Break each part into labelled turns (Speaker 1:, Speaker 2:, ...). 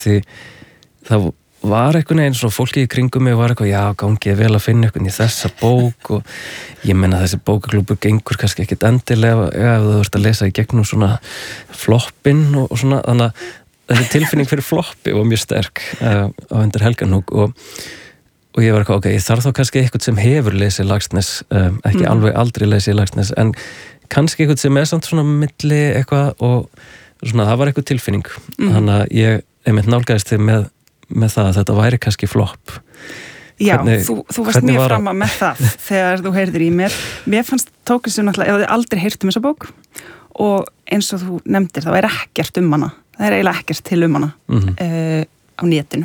Speaker 1: því það var einhvern veginn svona fólki í kringum mig var eitthvað, já, gangi vel að finna einhvern í þessa bók og ég meina þessi bókaklúbur gengur kannski ekkit endilega ef þú ert að lesa í gegnum svona floppin og svona, þannig að þessi tilfinning fyrir floppi var mjög sterk á undir Helganúk og ég var eitthvað, ok, ég þarf þá kannski eitthvað sem hefur lesið Laxness, ekki alveg aldrei lesið Laxness, en kannski eitthvað sem samt svona milli eitthvað og svona, það var eitthvað tilfinning þannig að ég einmitt nálgæðist þig með það að þetta væri kannski flopp.
Speaker 2: Já, þú varst mjög framma með það þegar þú heyrðir í mér. Mér fannst tókið sem náttúrulega, ég hafði aldrei heyrt þessa bók og eins og þú nefndir, það ekkert hana. Það eiginlega ekkert til hana á netinu.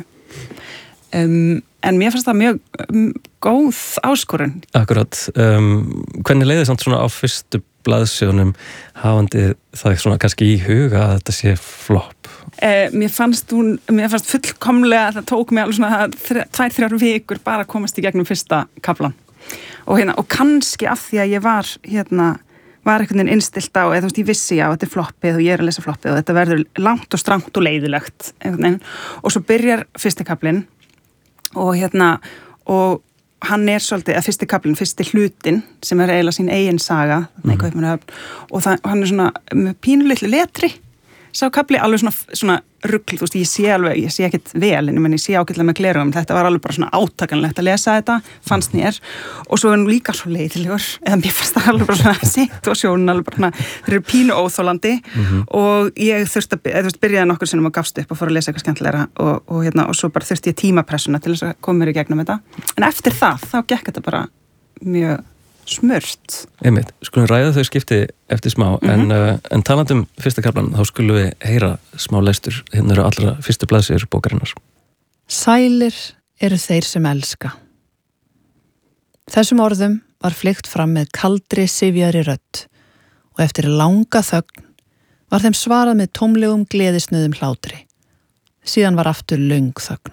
Speaker 2: En mér fannst það mjög góð áskorun.
Speaker 1: Akkurat. Hvernig leiði samt svona á fyrstu blaðsjónum hafandi það svona kannski í huga að þetta sé flopp?
Speaker 2: Mér fannst fullkomlega, það tók mig alveg svona 2-3 vikur bara að komast í gegnum fyrsta kaflan og kannski af því að ég var einhvern veginn innstilt á, eða þú veist, ég vissi að þetta floppið og ég að lesa floppið og þetta verður langt og strangt og leiðilegt og svo byrjar fyrsti kaflinn og hann svolítið, að fyrsti kaflinn, fyrsti hlutin sem eiginlega sín eigin saga og hann svona með pínulitlu letri sá kafli alveg svona rugl, þú veist, ég sé ekkert vel en ég sé ágætlega með glerugum, þetta var alveg bara svona átakanlegt að lesa þetta, fannst mér og svo nú líka svo leiðilegur eða mér fannst það alveg bara svona situasjónin alveg bara svona, þeir eru pínu óþólandi og ég þurfti að byrjaði nokkur sinnum og gafst upp og fór að lesa eitthvað skemmtilegra og svo bara þurfti ég tímapressuna til þess að koma mér í gegnum þetta en eftir það, þá gekk þetta bara mjög smurt.
Speaker 1: Einmitt, skulum ræða þau skipti eftir smá en talandi fyrsta kaflan, þá skulum við heyra smá lestur, hérna eru allra fyrstu blaðsíður bókarinnar.
Speaker 3: Sælir eru þeir sem elska. Þessum orðum var fleygt fram með kaldri syfjaðri rödd og eftir langa þögn var þeim svarað með tómlegum gleðisnöðum hlátri. Síðan var aftur löng þögn.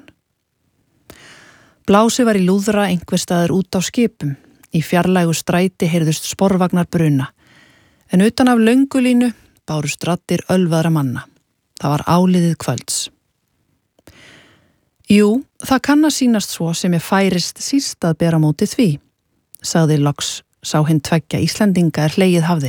Speaker 3: Blási var í lúðra einhver staðar út á skipum. Í fjarlægu stræti heyrðust sporvagnar bruna, en utan af löngulínu bárust raddir ölvaðra manna. Það var áliðið kvölds. Jú, það kann að sýnast svo sem ég færist síst að bera móti því, sagði loks sá hinn tveggja Íslendinga hlegið hafði.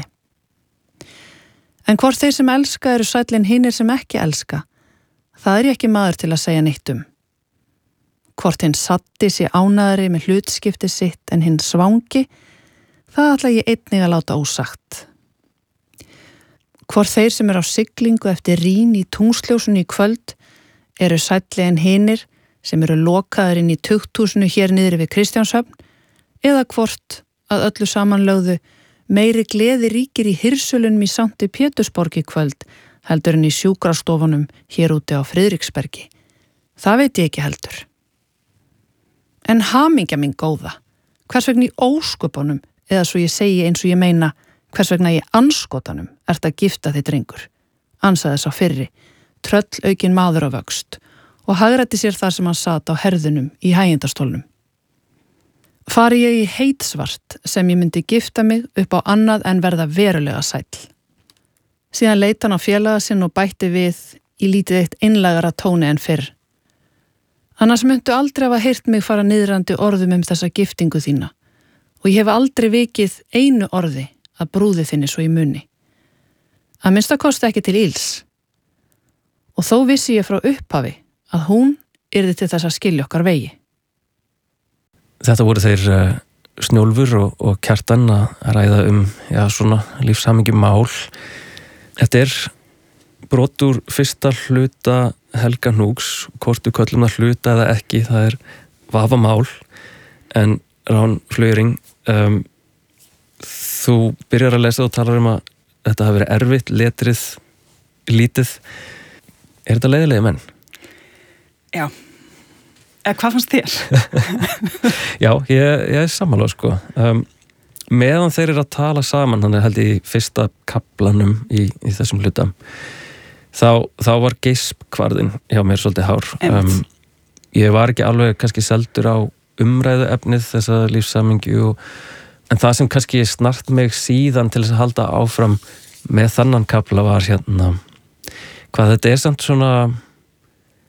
Speaker 3: En hvort þeir sem elska eru sællin hinnir sem ekki elska, það ég ekki maður til að segja neitt Hvort hinn satti sé ánæðari með hlutskipti sitt en hinn svangi, það ætla ég einnig að láta ósagt. Hvort þeir sem eru á siglingu eftir rín í tungsljósun í kvöld eru sælli en hinir sem eru lokaðir inn í 20.000 hér niðri við Kristjánshöfn, eða hvort að öllu samanlögðu meiri gleði ríkir í hirsölunum í Sankti Pétursborg í kvöld heldur en í sjúkrastofunum hér úti á Friðriksbergi. Það veit ég ekki heldur. En hamingja mín góða, hvers vegna í ósköpunum, eða svo ég segi eins og ég meina, hvers vegna í anskotanum ert að gifta þig drengur, ansaði sá fyrri, tröllaukinn maður á vöxt og hagrætti sér þar sem hann sat á herðunum í hægindastólnum. Fari ég í heitsvart sem ég myndi gifta mig upp á annað en verða verulega sæll. Síðan leit hann á félaga sinn og bætti við í lítið eitt einlægara tóni en fyrr. Annars myndu aldrei hafa heyrt mig fara niðrandi orðum þessa giftingu þína og ég hef aldrei vikið einu orði að brúði þinni svo í munni. Að minnsta kosti ekki til ills. Og þó vissi ég frá upphafi að hún yrði til þess að skilja okkar vegi.
Speaker 1: Þetta voru þeir Snjólfur og Kjartan að ræða svona lífshamingju mál. Þetta brot úr fyrsta hluta Helganúks, hvort þú köllum það hluta eða ekki, það vafamál, en Rán Flögring, þú byrjar að lesa og talar að þetta hafi verið erfitt, letrið, lítið. Þetta leiðilegi menn?
Speaker 2: Já. Hvað fannst þér?
Speaker 1: Já, ég sammála, sko. Meðan þeir eru að tala saman, hann held í fyrsta kaflanum í þessum hluta, þá var geispkvarðinn hjá mér svolítið hár. Ég var ekki alveg kannski seldur á umræðu efnið þessa lífshamingju, en það sem kannski snart mig síðan til þess að halda áfram með þannan kafla var hvað þetta samt svona